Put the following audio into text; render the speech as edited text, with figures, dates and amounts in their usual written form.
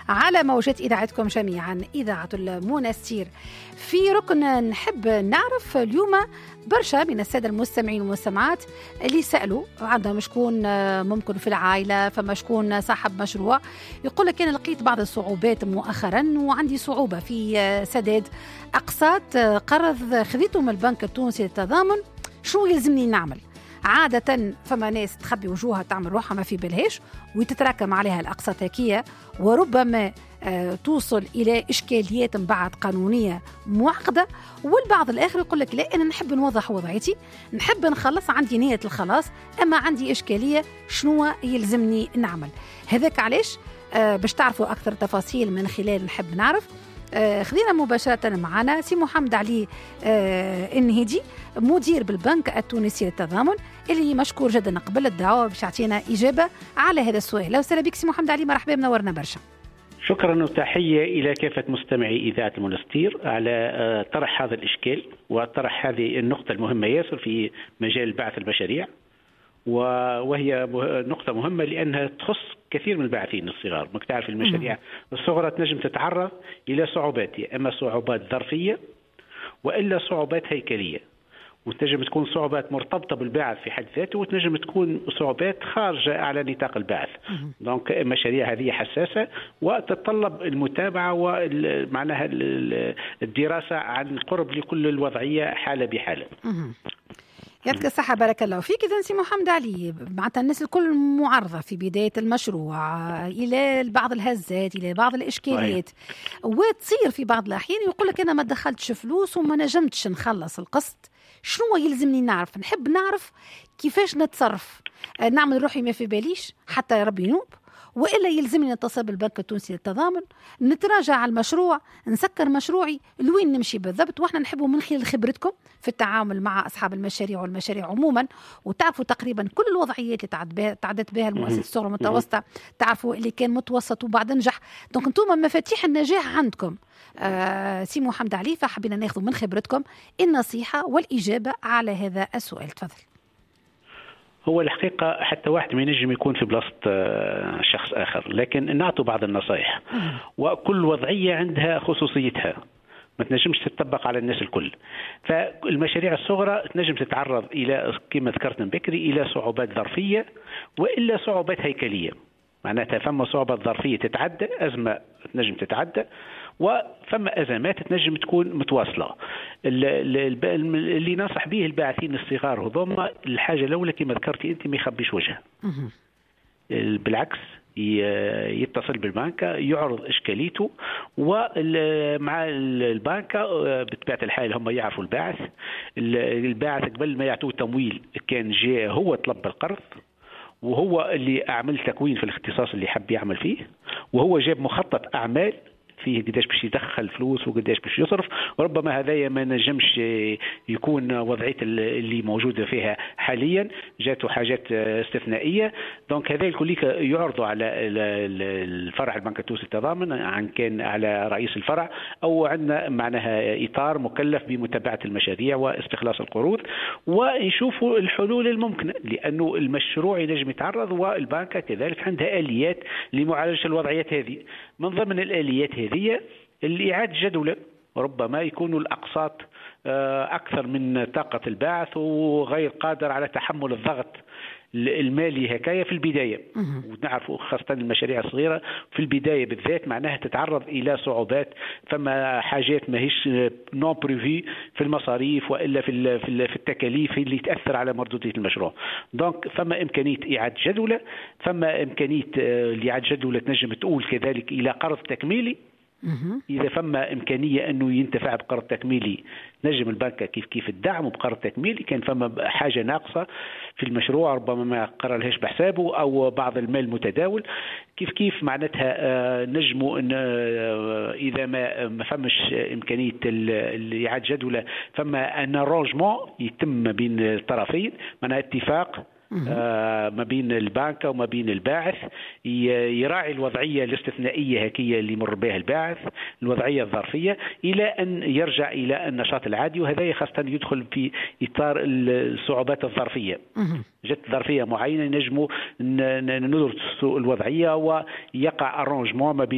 على موجات إذاعتكم جميعا، إذاعة المنستير. في ركن نحب نعرف اليوم برشا من السادة المستمعين والمستمعات اللي سألوا عندهم شكون ممكن في العائلة، فما شكون صاحب مشروع يقول لك أنا لقيت بعض الصعوبات مؤخرا وعندي صعوبة في سداد أقساط قرض خذيته من البنك التونسي للتضامن، شو يلزمني نعمل؟ عادة فما ناس تخبي وجوهها تعمل روحها ما في بالهاش وتتراكم عليها الأقساط هكية، وربما توصل إلى إشكاليات بعد قانونية معقدة. والبعض الآخر يقول لك لا، أنا نحب نوضح وضعيتي، نحب نخلص، عندي نية الخلاص، أما عندي إشكالية شنو يلزمني نعمل. هذاك علاش باش تعرفوا أكثر تفاصيل من خلال نحب نعرف. خذينا مباشرة معنا سي محمد علي النهيدي، مدير بالبنك التونسي للتضامن، اللي مشكور جدا قبل الدعوة باش يعطينا إجابة على هذا السؤال. لو سلام بك سي محمد علي، مرحبا، منورنا برشا. شكرا وتحية إلى كافة مستمعي إذاعة المنستير على طرح هذا الإشكال وطرح هذه النقطة المهمة ياسر في مجال البعث المشاريع، وهي نقطة مهمة لأنها تخص كثير من الباعثين الصغار. ما تعرف المشاريع الصغرى تنجم تتعرض إلى صعوبات، يا إما صعوبات ظرفية وإلا صعوبات هيكلية، وتنجم تكون صعوبات مرتبطة بالباعث في حد ذاته، وتنجم تكون صعوبات خارجة على نطاق الباعث. دونك المشاريع هذه حساسة وتتطلب المتابعة ومعناها الدراسة عن قرب لكل الوضعية حالة بحالة. يعطيك الصحة، بارك الله فيك. إذن سي محمد علي، معناتها الناس الكل معرضة في بداية المشروع إلى بعض الهزات، إلى بعض الإشكاليات، وتصير في بعض الأحيان يقول لك أنا ما دخلتش فلوس وما نجمتش نخلص القسط، شنو يلزمني نعرف؟ نحب نعرف كيفاش نتصرف، نعمل روحي ما في باليش حتى ربي ينوب، وإلا يلزمني نتصل بالبنك التونسي للتضامن، نتراجع على المشروع، نسكر مشروعي، لوين نمشي بالضبط؟ وإحنا نحبوا من خلال خبرتكم في التعامل مع أصحاب المشاريع والمشاريع عموما، وتعرفوا تقريبا كل الوضعيات اللي تعدت بها المؤسسة الصغرى والمتوسطة، تعرفوا اللي كان متوسط وبعد نجح. دونك انتم مفاتيح النجاح عندكم. سي محمد علي، فحبينا ناخذ من خبرتكم النصيحة والإجابة على هذا السؤال. تفضل. هو الحقيقة حتى واحد ما ينجم يكون في بلاصة شخص آخر، لكن نعطوا بعض النصائح، وكل وضعية عندها خصوصيتها، ما تنجمش تطبق على الناس الكل. فالمشاريع الصغرى تنجم تتعرض إلى كما ذكرت من بكري إلى صعوبات ظرفية وإلا صعوبات هيكلية. معناتها فما صعوبات ظرفية تتعدى، أزمة تنجم تتعدى، وفما أزمات تنجم تكون متواصلة. اللي ننصح به الباعثين الصغار هذوما الحاجة الأولى كما ذكرتي أنت، ما يخبيش وجهه، بالعكس يتصل بالبنك، يعرض إشكاليته، ومع البنك بطبيعة الحال هم يعرفوا الباعث قبل ما يعطوه تمويل كان جاء هو طلب القرض، وهو اللي أعمل تكوين في الاختصاص اللي حب يعمل فيه، وهو جاب مخطط أعمال فيه قداش باش يدخل فلوس وقداش باش يصرف. وربما هذايا ما نجمش يكون وضعية اللي موجودة فيها حاليا، جاته حاجات استثنائية. دونك هذا الكل يعرضوا على الفرع البنك التونسي للتضامن، عن كان على رئيس الفرع أو عندنا معناها إطار مكلف بمتابعة المشاريع واستخلاص القروض، ويشوفوا الحلول الممكنة، لأنه المشروع ينجم يتعرض والبنك كذلك عندها آليات لمعالجة الوضعيات هذه. من ضمن الآليات هذه الإعادة جدولة، ربما يكون الأقساط أكثر من طاقة الباعث وغير قادر على تحمل الضغط المالي هكايا في البداية. ونعرف خاصة المشاريع الصغيرة في البداية بالذات معناها تتعرض إلى صعوبات، فما حاجات ما هيش نون بريفي في المصاريف وإلا في التكاليف اللي تأثر على مردودية المشروع. دونك فما إمكانية إعادة جدولة، فما إمكانية لإعادة جدولة تنجم تقول كذلك إلى قرض تكميلي. إذا فما إمكانية أنه ينتفع بقرض تكميلي، نجم البنك كيف الدعم بقرض تكميلي. كان فما حاجة ناقصة في المشروع ربما ما قرر لهش بحسابه أو بعض المال متداول، كيف معناتها نجموا إن إذا ما فمش إمكانية إعادة جدولة، فما أن رونجمون يتم بين الطرفين، معناها اتفاق ما بين البنك وما بين الباعث، يراعي الوضعية الاستثنائية هكية اللي مر بها الباعث، الوضعية الظرفية، إلى أن يرجع إلى النشاط العادي. وهذا خاصة يدخل في إطار الصعوبات الظرفية. جت ظرفية معينة نجموا ندرس الوضعية ويقع أرونجمون ما بين